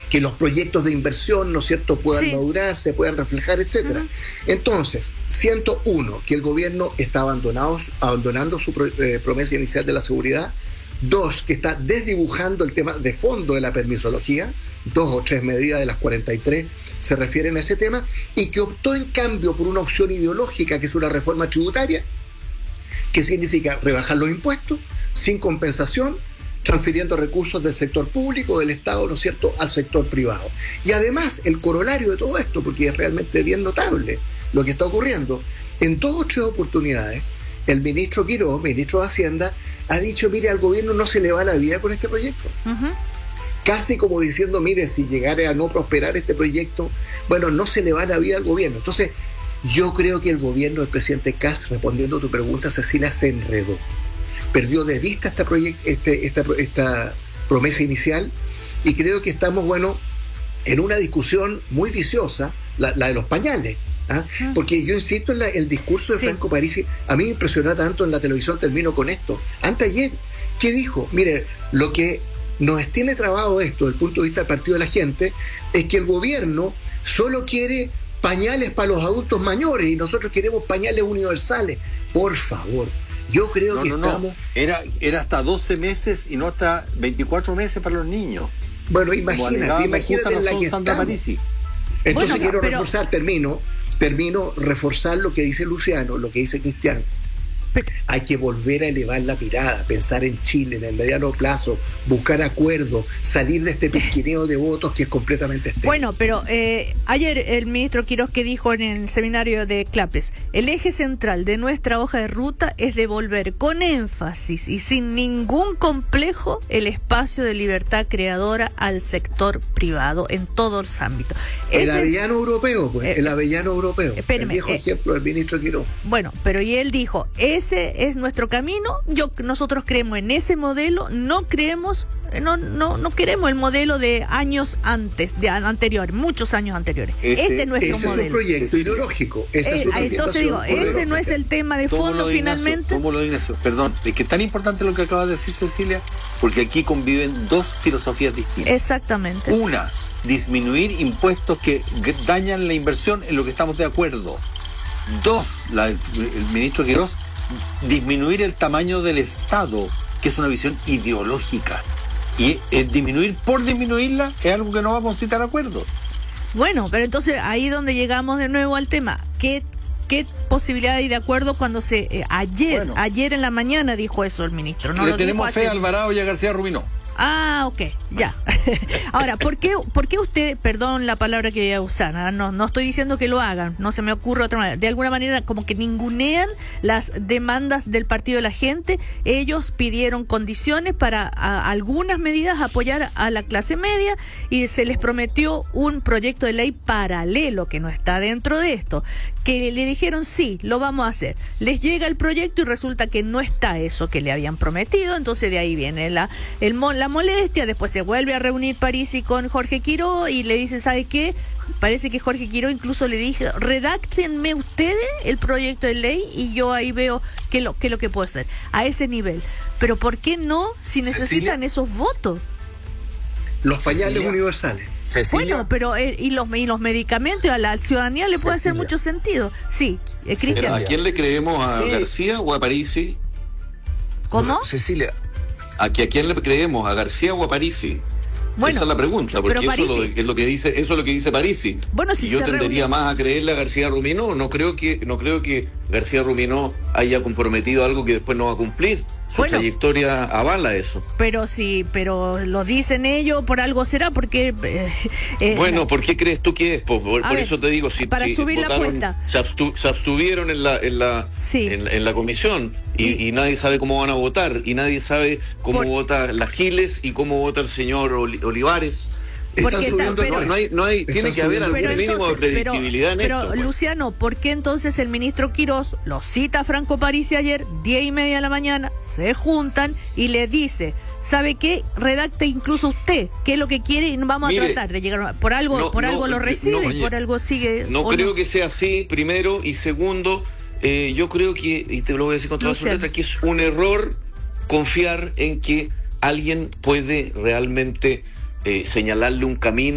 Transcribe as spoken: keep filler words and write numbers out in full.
que los proyectos de inversión, ¿no es cierto?, puedan Sí. madurar, se puedan reflejar, etcétera. Ujú. Entonces, ciento uno, que el gobierno está abandonado, abandonando su pro- eh, promesa inicial de la seguridad. Dos, que está desdibujando el tema de fondo de la permisología. Dos o tres medidas de las cuarenta y tres se refieren a ese tema. Y que optó en cambio por una opción ideológica, que es una reforma tributaria, que significa rebajar los impuestos sin compensación, transfiriendo recursos del sector público, del Estado, ¿no es cierto?, al sector privado. Y además, el corolario de todo esto, porque es realmente bien notable lo que está ocurriendo, en dos o tres oportunidades, el ministro Quirós, ministro de Hacienda, ha dicho, mire, al gobierno no se le va la vida con este proyecto. Ujú. Casi como diciendo, mire, si llegara a no prosperar este proyecto, bueno, no se le va la vida al gobierno. Entonces, yo creo que el gobierno del presidente Kast, respondiendo a tu pregunta, Cecilia, se enredó. Perdió de vista esta, proyect- este, esta, esta promesa inicial, y creo que estamos, bueno, en una discusión muy viciosa, la, la de los pañales. ¿ah? Mm. Porque yo insisto en la- el discurso de Sí. Franco Parisi, a mí me impresionó tanto en la televisión, termino con esto. Anteayer, ¿qué dijo? Mire, lo que nos tiene trabado esto desde el punto de vista del Partido de la Gente es que el gobierno solo quiere pañales para los adultos mayores y nosotros queremos pañales universales. Por favor, yo creo No, que no, no. estamos... Era, era hasta doce meses y no hasta veinticuatro meses para los niños. Bueno, Como imagínate, alegaba imagínate en la razón que Sandra estamos. Parisi. Entonces Bueno, quiero pero- reforzar, termino, termino, reforzar lo que dice Luciano, lo que dice Cristian. Hay que volver a elevar la mirada, pensar en Chile en el mediano plazo, buscar acuerdos, salir de este pesquineo de votos que es completamente estéril. Bueno, pero eh, ayer el ministro Quirós que dijo en el seminario de Clapes, el eje central de nuestra hoja de ruta es devolver con énfasis y sin ningún complejo el espacio de libertad creadora al sector privado en todos los ámbitos. el Ese- avellano europeo, pues, eh, el avellano europeo, espéreme, el viejo eh, ejemplo del ministro Quirós. Bueno, pero y él dijo, ese es nuestro camino, yo nosotros creemos en ese modelo, no creemos, no no no queremos el modelo de años antes, de an- anterior, muchos años anteriores. Ese- este es nuestro Ese es modelo. un proyecto ideológico. Esa Eh, es una entonces digo, orientación ese no ideológica. es el tema de Tómalo fondo de Ignacio, finalmente. tómalo de Ignacio. Perdón, es que es tan importante lo que acaba de decir Cecilia, porque aquí conviven dos filosofías distintas. Exactamente. Una, disminuir impuestos que g- dañan la inversión en lo que estamos de acuerdo. Dos, la, el ministro Quirós, disminuir el tamaño del Estado, que es una visión ideológica. Y el disminuir por disminuirla es algo que no va a concitar acuerdos. Bueno, pero entonces ahí donde llegamos de nuevo al tema, ¿qué qué posibilidad hay de acuerdo cuando se eh, ayer Bueno. ayer en la mañana dijo eso el ministro? No Le lo dijo tenemos fe ayer. a Alvarado y a García Rubinó. Ah, ok, ya. Ahora, ¿por qué, ¿por qué usted, perdón la palabra que voy a usar, ah, no, no estoy diciendo que lo hagan, no se me ocurre otra manera, de alguna manera como que ningunean las demandas del Partido de la Gente? Ellos pidieron condiciones para a, algunas medidas apoyar a la clase media y se les prometió un proyecto de ley paralelo que no está dentro de esto, que le dijeron sí, lo vamos a hacer. Les llega el proyecto y resulta que no está eso que le habían prometido, entonces de ahí viene la, el, mo- la molestia, después se vuelve a reunir Parisi con Jorge Quirós y le dice, ¿sabe qué? Parece que Jorge Quirós incluso le dije, redáctenme ustedes el proyecto de ley y yo ahí veo qué lo, qué es lo que puedo hacer, a ese nivel. Pero ¿por qué no si necesitan Cecilia. esos votos? Los pañales Cecilia. universales. Cecilia. Bueno, pero eh, y los y los medicamentos a la ciudadanía le puede hacer Cecilia. mucho sentido. Sí, eh, Cecilia. Cristian. ¿A quién le creemos? ¿A Sí. García o a Parisi? ¿Cómo? Cecilia. ¿A, que, ¿A quién le creemos? ¿A García o a Parisi? Bueno, Esa es la pregunta, porque pero eso es lo, Parisi- es lo que dice, eso es lo que dice Parisi. Bueno, si y yo se tendería reúne- más a creerle a García Ruminó. No creo que, no creo que García Ruminó haya comprometido algo que después no va a cumplir. Su Bueno. trayectoria avala eso. pero sí, pero lo dicen ellos, por algo será, porque... eh, eh, Bueno, ¿por qué crees tú que es? Por, por- A por ver, eso te digo, si, para si subir la votaron, apuesta. se, abstu- se abstuvieron en la, en la, Sí. en, en la comisión y, Y- y nadie sabe cómo van a votar y nadie sabe cómo Por- vota la Giles y cómo vota el señor Oli- Olivares. Porque Están está- subiendo pero- No, no hay, no hay, Están tiene que haber subiendo- algún pero mínimo de entonces, pero, predictibilidad en pero esto. pues. Luciano, ¿por qué entonces el ministro Quirós lo cita a Franco Parisi ayer, diez y media de la mañana, se juntan y le dice, ¿sabe qué? Redacte incluso usted qué es lo que quiere y vamos Mire, a tratar de llegar a... Por algo, no, por no, algo lo no, recibe y oye, por algo sigue... No ¿o creo que sea así, primero, y segundo, eh, yo creo que, y te lo voy a decir con todas sus Luciano. letras, que es un error confiar en que alguien puede realmente eh, señalarle un camino